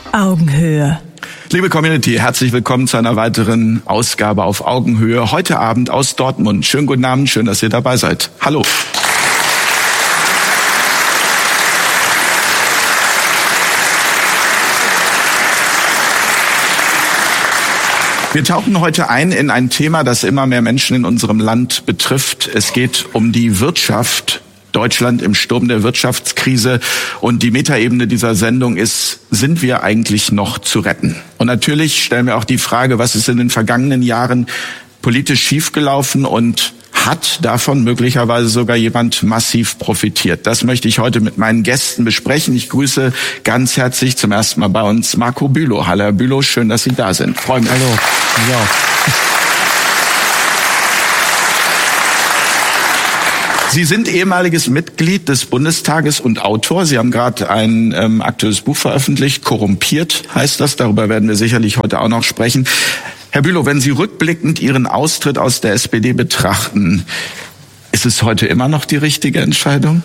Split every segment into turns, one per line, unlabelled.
Augenhöhe.
Liebe Community, herzlich willkommen zu einer weiteren Ausgabe auf Augenhöhe. Heute Abend aus Dortmund. Schönen guten Abend, schön, dass ihr dabei seid. Hallo. Wir tauchen heute ein in ein Thema, das immer mehr Menschen in unserem Land betrifft. Es geht um die Wirtschaft. Deutschland im Sturm der Wirtschaftskrise. Und die Metaebene dieser Sendung ist, sind wir eigentlich noch zu retten? Und natürlich stellen wir auch die Frage, was ist in den vergangenen Jahren politisch schiefgelaufen und hat davon möglicherweise sogar jemand massiv profitiert? Das möchte ich heute mit meinen Gästen besprechen. Ich grüße ganz herzlich zum ersten Mal bei uns Marco Bülow. Hallo Herr Bülow, schön, dass Sie da sind. Freue mich.
Hallo. Ja.
Sie sind ehemaliges Mitglied des Bundestages und Autor. Sie haben gerade ein aktuelles Buch veröffentlicht. Korrumpiert heißt das. Darüber werden wir sicherlich heute auch noch sprechen. Herr Bülow, wenn Sie rückblickend Ihren Austritt aus der SPD betrachten, ist es heute immer noch die richtige Entscheidung?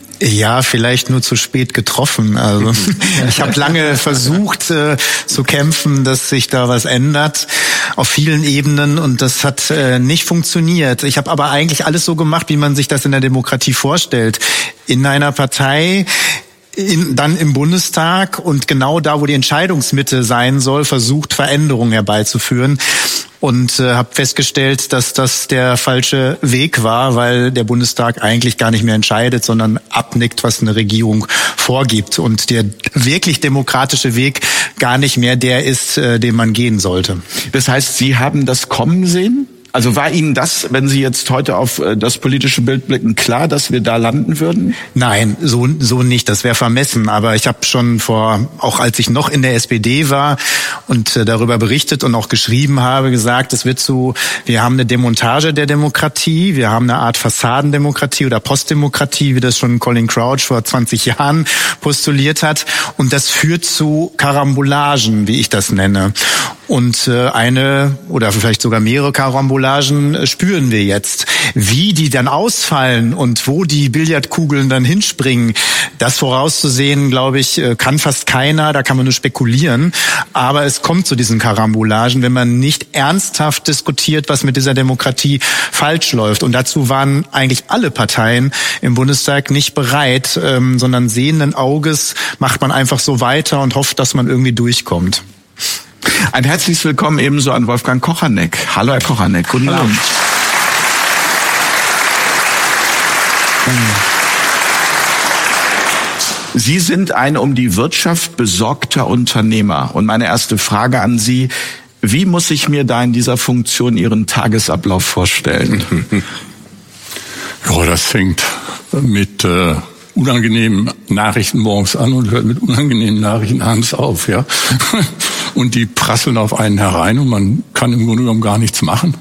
Ja, vielleicht nur zu spät getroffen. Also ich habe lange versucht zu kämpfen, dass sich da was ändert auf vielen Ebenen und das hat nicht funktioniert. Ich habe aber eigentlich alles so gemacht, wie man sich das in der Demokratie vorstellt. In einer Partei, dann im Bundestag und genau da, wo die Entscheidungsmitte sein soll, versucht, Veränderungen herbeizuführen. Und habe festgestellt, dass das der falsche Weg war, weil der Bundestag eigentlich gar nicht mehr entscheidet, sondern abnickt, was eine Regierung vorgibt. Und der wirklich demokratische Weg gar nicht mehr der ist, den man gehen sollte.
Das heißt, Sie haben das kommen sehen? Also war Ihnen das, wenn Sie jetzt heute auf das politische Bild blicken, klar, dass wir da landen würden?
Nein, so nicht. Das wäre vermessen. Aber ich habe schon auch als ich noch in der SPD war und darüber berichtet und auch geschrieben habe, gesagt, wir haben eine Demontage der Demokratie, wir haben eine Art Fassadendemokratie oder Postdemokratie, wie das schon Colin Crouch vor 20 Jahren postuliert hat. Und das führt zu Karambolagen, wie ich das nenne. Und eine oder vielleicht sogar mehrere Karambolagen spüren wir jetzt. Wie die dann ausfallen und wo die Billardkugeln dann hinspringen, das vorauszusehen, glaube ich, kann fast keiner. Da kann man nur spekulieren. Aber es kommt zu diesen Karambolagen, wenn man nicht ernsthaft diskutiert, was mit dieser Demokratie falsch läuft. Und dazu waren eigentlich alle Parteien im Bundestag nicht bereit, sondern sehenden Auges macht man einfach so weiter und hofft, dass man irgendwie durchkommt.
Ein herzliches Willkommen ebenso an Wolfgang Kochanek. Hallo Herr Kochanek, guten Abend. Sie sind ein um die Wirtschaft besorgter Unternehmer. Und meine erste Frage an Sie, wie muss ich mir da in dieser Funktion Ihren Tagesablauf vorstellen?
Ja, das fängt mit unangenehmen Nachrichten morgens an und hört mit unangenehmen Nachrichten abends auf, ja. Und die prasseln auf einen herein und man kann im Grunde genommen gar nichts machen.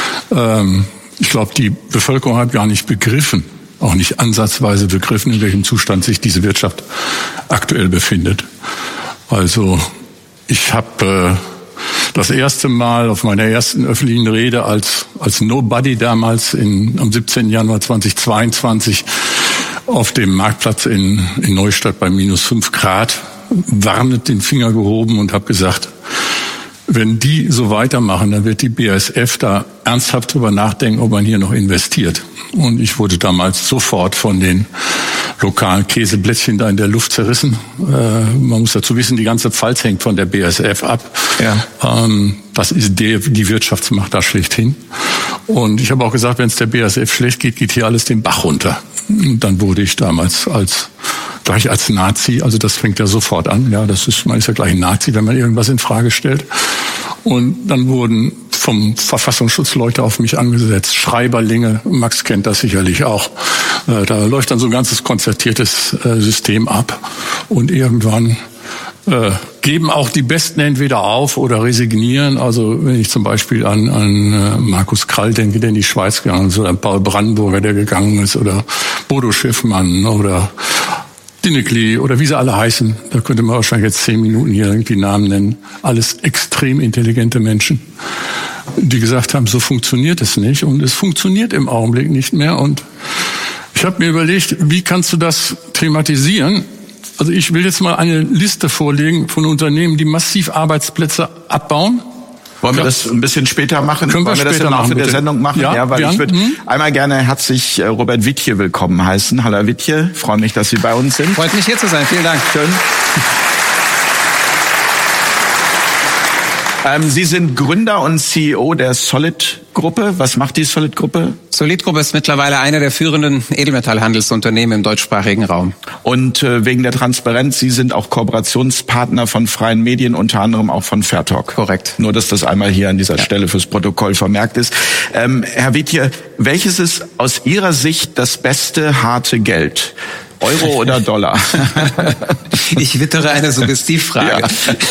Ich glaube, die Bevölkerung hat gar nicht begriffen, auch nicht ansatzweise begriffen, in welchem Zustand sich diese Wirtschaft aktuell befindet. Also ich habe das erste Mal auf meiner ersten öffentlichen Rede als Nobody damals am 17. Januar 2022 auf dem Marktplatz in Neustadt bei -5 Grad warnend den Finger gehoben und habe gesagt, wenn die so weitermachen, dann wird die BASF da ernsthaft drüber nachdenken, ob man hier noch investiert. Und ich wurde damals sofort von den lokalen Käseblättchen da in der Luft zerrissen. Man muss dazu wissen, die ganze Pfalz hängt von der BASF ab. Ja. Das ist die Wirtschaftsmacht da schlechthin. Und ich habe auch gesagt, wenn es der BASF schlecht geht, geht hier alles den Bach runter. Und dann wurde ich damals gleich als Nazi, also das fängt ja sofort an, ja, man ist ja gleich ein Nazi, wenn man irgendwas in Frage stellt. Und dann wurden vom Verfassungsschutz Leute auf mich angesetzt, Schreiberlinge, Max kennt das sicherlich auch. Da läuft dann so ein ganzes konzertiertes System ab und irgendwann geben auch die Besten entweder auf oder resignieren. Also wenn ich zum Beispiel an Markus Krall denke, der in die Schweiz gegangen ist, oder Paul Brandenburger, der gegangen ist, oder Bodo Schiffmann oder Dinekli oder wie sie alle heißen, da könnte man wahrscheinlich jetzt 10 Minuten hier irgendwie Namen nennen. Alles extrem intelligente Menschen, die gesagt haben, so funktioniert es nicht und es funktioniert im Augenblick nicht mehr. Und ich habe mir überlegt, wie kannst du das thematisieren? Also ich will jetzt mal eine Liste vorlegen von Unternehmen, die massiv Arbeitsplätze abbauen.
Wollen wir das ein bisschen später machen?
Können wir
das
später
im Laufe
machen,
der
bitte.
Sendung machen? Ja, weil ich würde einmal gerne herzlich Robert Wittje willkommen heißen. Hallo Herr Wittje, freue mich, dass Sie bei uns sind.
Freut mich hier zu sein, vielen Dank.
Schön. Sie sind Gründer und CEO der Solid-Gruppe. Was macht die Solid-Gruppe?
Solid-Gruppe ist mittlerweile einer der führenden Edelmetallhandelsunternehmen im deutschsprachigen Raum.
Und wegen der Transparenz, Sie sind auch Kooperationspartner von freien Medien, unter anderem auch von Fairtalk.
Korrekt.
Nur, dass das einmal hier an dieser Stelle fürs Protokoll vermerkt ist. Herr Wittje, welches ist aus Ihrer Sicht das beste harte Geld? Euro oder Dollar?
Ich wittere eine Suggestivfrage.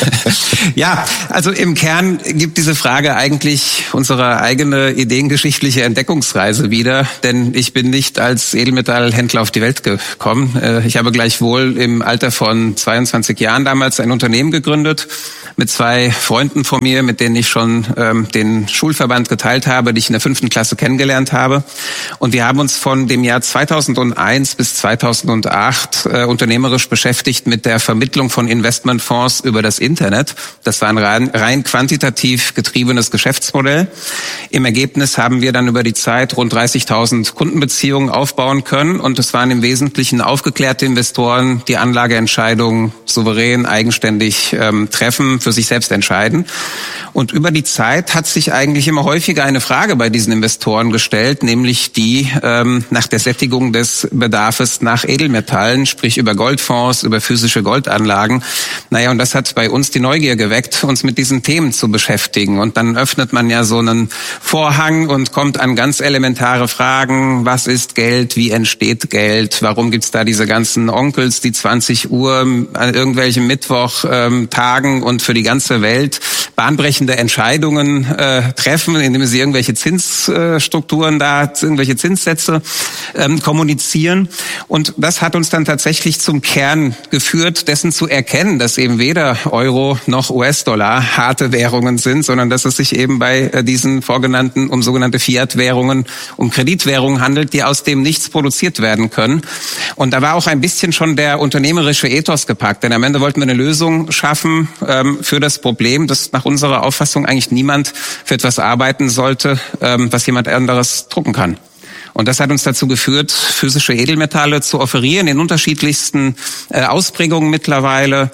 Ja, also im Kern gibt diese Frage eigentlich unsere eigene ideengeschichtliche Entdeckungsreise wieder, denn ich bin nicht als Edelmetallhändler auf die Welt gekommen. Ich habe gleichwohl im Alter von 22 Jahren damals ein Unternehmen gegründet mit 2 Freunden von mir, mit denen ich schon den Schulverband geteilt habe, die ich in der 5. Klasse kennengelernt habe. Und wir haben uns von dem Jahr 2001 bis 2008 unternehmerisch beschäftigt mit der Vermittlung von Investmentfonds über das Internet. Das war ein rein quantitativ getriebenes Geschäftsmodell. Im Ergebnis haben wir dann über die Zeit rund 30.000 Kundenbeziehungen aufbauen können und es waren im Wesentlichen aufgeklärte Investoren, die Anlageentscheidungen souverän, eigenständig treffen, für sich selbst entscheiden. Und über die Zeit hat sich eigentlich immer häufiger eine Frage bei diesen Investoren gestellt, nämlich die nach der Sättigung des Bedarfes nach Edelmetallen, sprich über Goldfonds, über physische Goldanlagen. Naja, und das hat bei uns die Neugier geweckt, uns mit diesen Themen zu beschäftigen. Und dann öffnet man ja so einen Vorhang und kommt an ganz elementare Fragen. Was ist Geld? Wie entsteht Geld? Warum gibt's da diese ganzen Onkels, die 20 Uhr an irgendwelchen Mittwoch tagen und für die ganze Welt bahnbrechende Entscheidungen treffen, indem sie irgendwelche Zinsstrukturen irgendwelche Zinssätze kommunizieren. Und das hat uns dann tatsächlich zum Kern geführt, dessen zu erkennen, dass eben weder Euro noch US-Dollar harte Währungen sind, sondern dass es sich eben bei diesen um sogenannte Fiat-Währungen, um Kreditwährungen handelt, die aus dem nichts produziert werden können. Und da war auch ein bisschen schon der unternehmerische Ethos gepackt, denn am Ende wollten wir eine Lösung schaffen für das Problem, dass nach unserer Auffassung eigentlich niemand für etwas arbeiten sollte, was jemand anderes drucken kann. Und das hat uns dazu geführt, physische Edelmetalle zu offerieren in unterschiedlichsten Ausprägungen mittlerweile,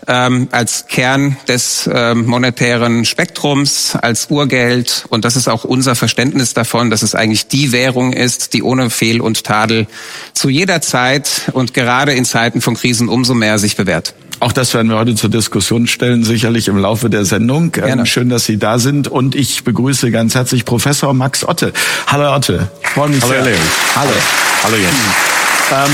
als Kern des monetären Spektrums, als Urgeld. Und das ist auch unser Verständnis davon, dass es eigentlich die Währung ist, die ohne Fehl und Tadel zu jeder Zeit und gerade in Zeiten von Krisen umso mehr sich bewährt.
Auch das werden wir heute zur Diskussion stellen, sicherlich im Laufe der Sendung. Schön, dass Sie da sind. Und ich begrüße ganz herzlich Professor Max Otte. Hallo Herr Otte. Freue mich sehr.
Hallo.
Hallo.
Hallo Jens.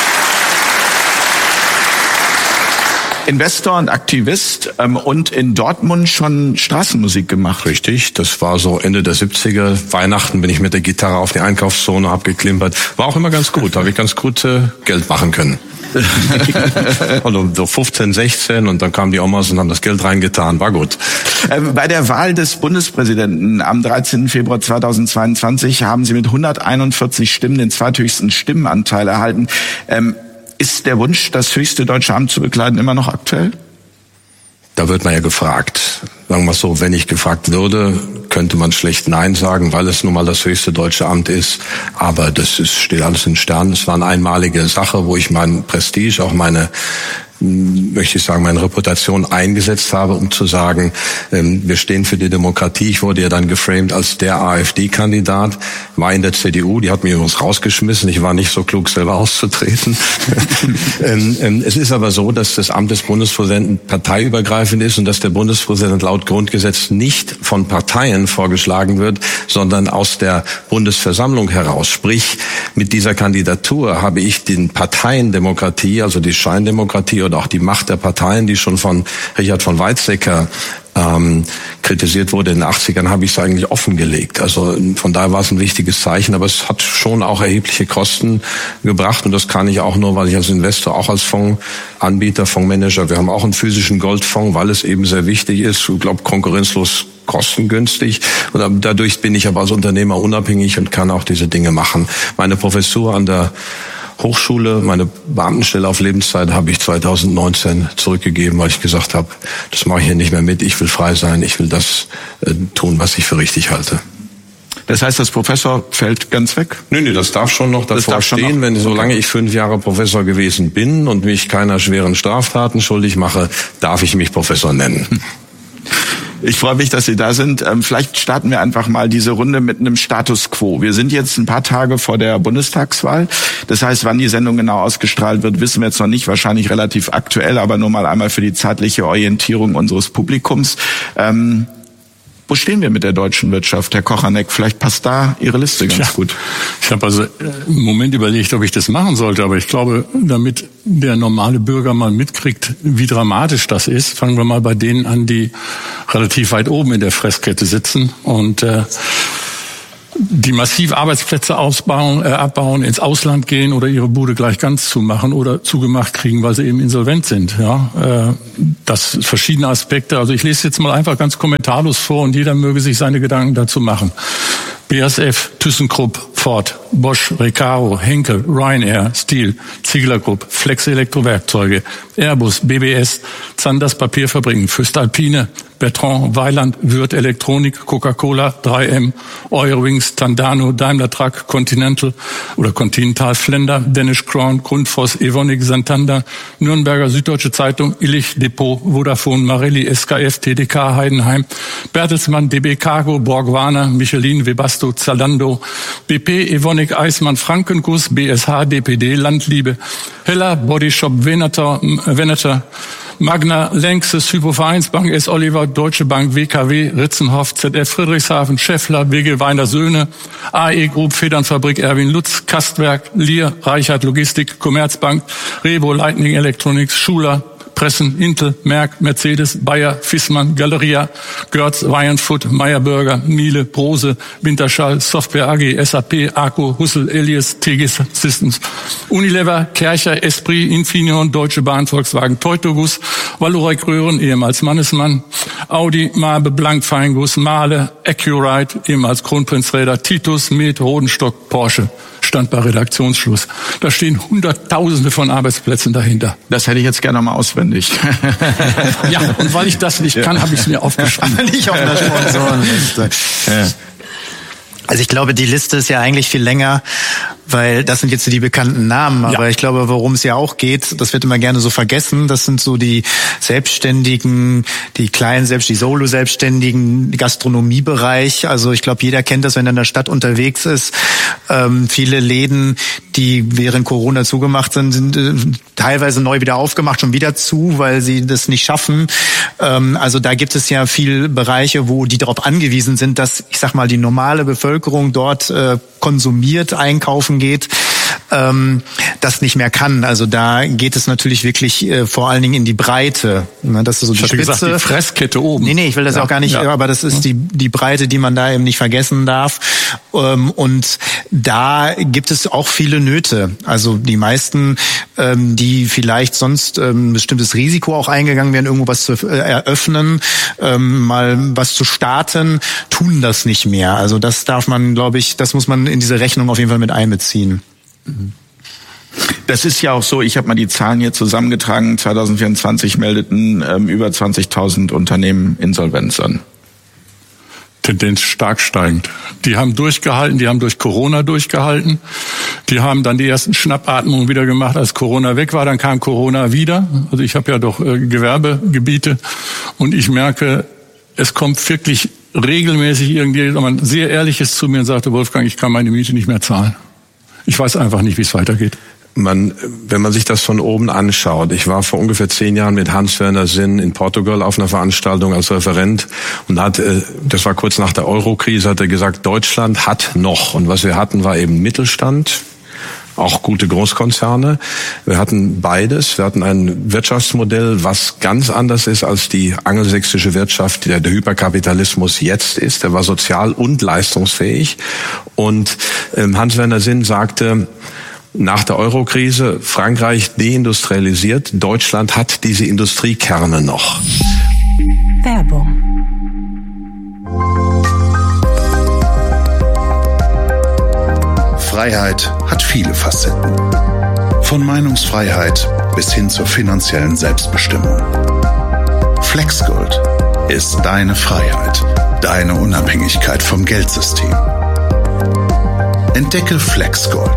Investor und Aktivist und in Dortmund schon Straßenmusik gemacht.
Richtig, das war so Ende der 70er. Weihnachten bin ich mit der Gitarre auf die Einkaufszone abgeklimpert. War auch immer ganz gut, da habe ich ganz gut Geld machen können. Also so 15, 16 und dann kamen die Omas und haben das Geld reingetan, war gut.
Bei der Wahl des Bundespräsidenten am 13. Februar 2022 haben Sie mit 141 Stimmen den zweithöchsten Stimmenanteil erhalten. Ist der Wunsch, das höchste deutsche Amt zu bekleiden, immer noch aktuell?
Da wird man ja gefragt. Sagen wir so, wenn ich gefragt würde, könnte man schlecht Nein sagen, weil es nun mal das höchste deutsche Amt ist. Aber steht alles in Sternen. Es war eine einmalige Sache, wo ich mein Prestige, auch meine Reputation eingesetzt habe, um zu sagen, wir stehen für die Demokratie. Ich wurde ja dann geframed als der AfD-Kandidat, war in der CDU, die hat mich übrigens rausgeschmissen. Ich war nicht so klug, selber auszutreten. Es ist aber so, dass das Amt des Bundespräsidenten parteiübergreifend ist und dass der Bundespräsident laut Grundgesetz nicht von Parteien vorgeschlagen wird, sondern aus der Bundesversammlung heraus. Sprich, mit dieser Kandidatur habe ich den Parteiendemokratie, also die Scheindemokratie oder auch die Macht der Parteien, die schon von Richard von Weizsäcker kritisiert wurde in den 80ern, habe ich es eigentlich offengelegt. Also von daher war es ein wichtiges Zeichen, aber es hat schon auch erhebliche Kosten gebracht und das kann ich auch nur, weil ich als Investor, auch als Fondsanbieter, Fondsmanager, wir haben auch einen physischen Goldfonds, weil es eben sehr wichtig ist, ich glaube konkurrenzlos kostengünstig und dadurch bin ich aber als Unternehmer unabhängig und kann auch diese Dinge machen. Meine Professur an der Hochschule, meine Beamtenstelle auf Lebenszeit habe ich 2019 zurückgegeben, weil ich gesagt habe, das mache ich hier nicht mehr mit, ich will frei sein, ich will das tun, was ich für richtig halte.
Das heißt, das Professor fällt ganz weg?
Nee, das darf schon noch davor stehen. Solange ich 5 Jahre Professor gewesen bin und mich keiner schweren Straftaten schuldig mache, darf ich mich Professor nennen.
Ich freue mich, dass Sie da sind. Vielleicht starten wir einfach mal diese Runde mit einem Status Quo. Wir sind jetzt ein paar Tage vor der Bundestagswahl. Das heißt, wann die Sendung genau ausgestrahlt wird, wissen wir jetzt noch nicht. Wahrscheinlich relativ aktuell, aber nur mal einmal für die zeitliche Orientierung unseres Publikums. Wo stehen wir mit der deutschen Wirtschaft, Herr Kochanek? Vielleicht passt da Ihre Liste ganz gut.
Ich habe also im Moment überlegt, ob ich das machen sollte, aber ich glaube, damit der normale Bürger mal mitkriegt, wie dramatisch das ist, fangen wir mal bei denen an, die relativ weit oben in der Fresskette sitzen und die massiv Arbeitsplätze abbauen, ins Ausland gehen oder ihre Bude gleich ganz zumachen oder zugemacht kriegen, weil sie eben insolvent sind. Ja, das verschiedene Aspekte. Also ich lese jetzt mal einfach ganz kommentarlos vor und jeder möge sich seine Gedanken dazu machen. BASF, ThyssenKrupp, Ford, Bosch, Recaro, Henkel, Ryanair, Stihl, Ziegler Group, Flex Elektrowerkzeuge, Airbus, BBS, Zanders Papierfabriken, Voestalpine, Bertrand, Weiland, Würth Elektronik, Coca-Cola, 3M, Eurowings, Tandano, Daimler Truck, Continental, Flender, Danish Crown, Grundfos, Evonik, Santander, Nürnberger Süddeutsche Zeitung, Illich, Depot, Vodafone, Marelli, SKF, TDK, Heidenheim, Bertelsmann, DB Cargo, Borg-Warner, Michelin, Webasto, Zalando, BP, Evonik, Eismann, Frankenguss, BSH, DPD, Landliebe, Heller, Bodyshop, Venator, Magna, Lanxess, Hypovereinsbank, S. Oliver, Deutsche Bank, WKW, Ritzenhoff, ZF Friedrichshafen, Scheffler, Wegel, Weiner Söhne, AE Group, Federnfabrik, Erwin Lutz, Kastwerk, Lier, Reichert Logistik, Commerzbank, Rebo, Lightning Electronics, Schuler, Pressen, Intel, Merck, Mercedes, Bayer, Fissmann, Galeria, Görz, Weyerfoot, Meyer Burger, Miele, Brose, Winterschall, Software AG, SAP, Arco, Hussel, Elias, Tegis Systems, Unilever, Kercher, Esprit, Infineon, Deutsche Bahn, Volkswagen, Teutogus, Valorec Röhren, ehemals Mannesmann, Audi, Mabe, Blank, Feinguss, Mahle, Accurite, ehemals Kronprinzräder, Titus, Med, Rodenstock, Porsche. Stand bei Redaktionsschluss. Da stehen Hunderttausende von Arbeitsplätzen dahinter.
Das hätte ich jetzt gerne mal auswendig.
Ja, und weil ich das nicht kann, habe ich es mir aufgeschrieben.
Nicht auf einer Sponsorenliste. Also ich glaube, die Liste ist ja eigentlich viel länger, weil das sind jetzt so die bekannten Namen. Aber ich glaube, worum es ja auch geht, das wird immer gerne so vergessen. Das sind so die Selbstständigen, die kleinen die Solo-Selbstständigen, Gastronomiebereich. Also ich glaube, jeder kennt das, wenn er in der Stadt unterwegs ist. Viele Läden, die während Corona zugemacht sind teilweise neu wieder aufgemacht, schon wieder zu, weil sie das nicht schaffen. Also da gibt es ja viele Bereiche, wo die darauf angewiesen sind, dass, ich sag mal, die normale Bevölkerung dort konsumiert, einkaufen geht, das nicht mehr kann. Also da geht es natürlich wirklich vor allen Dingen in die Breite. Das ist so die Spitze.
Gesagt, die Fresskette oben.
Nee, ich will das auch gar nicht, aber das ist die Breite, die man da eben nicht vergessen darf. Und da gibt es auch viele Nöte. Also die meisten, die vielleicht sonst ein bestimmtes Risiko auch eingegangen wären, irgendwo was zu eröffnen, mal was zu starten, tun das nicht mehr. Also das darf man, glaube ich, das muss man in diese Rechnung auf jeden Fall mit einbeziehen.
Das ist ja auch so, ich habe mal die Zahlen hier zusammengetragen, 2024 meldeten über 20.000 Unternehmen Insolvenz an.
Tendenz stark steigend. Die haben durchgehalten, die haben durch Corona durchgehalten. Die haben dann die ersten Schnappatmungen wieder gemacht, als Corona weg war. Dann kam Corona wieder. Also ich habe ja doch Gewerbegebiete und ich merke, es kommt wirklich regelmäßig irgendjemand sehr Ehrliches zu mir und sagte, Wolfgang, ich kann meine Miete nicht mehr zahlen. Ich weiß einfach nicht, wie es weitergeht.
Wenn man sich das von oben anschaut, ich war vor ungefähr 10 Jahren mit Hans-Werner Sinn in Portugal auf einer Veranstaltung als Referent und das war kurz nach der Euro-Krise, hat er gesagt, Deutschland hat noch, und was wir hatten, war eben Mittelstand, auch gute Großkonzerne. Wir hatten beides. Wir hatten ein Wirtschaftsmodell, was ganz anders ist als die angelsächsische Wirtschaft, der Hyperkapitalismus jetzt ist. Der war sozial und leistungsfähig. Und Hans-Werner Sinn sagte, nach der Euro-Krise, Frankreich deindustrialisiert, Deutschland hat diese Industriekerne noch.
Werbung.
Freiheit hat viele Facetten. Von Meinungsfreiheit bis hin zur finanziellen Selbstbestimmung. FlexGold ist deine Freiheit, deine Unabhängigkeit vom Geldsystem. Entdecke FlexGold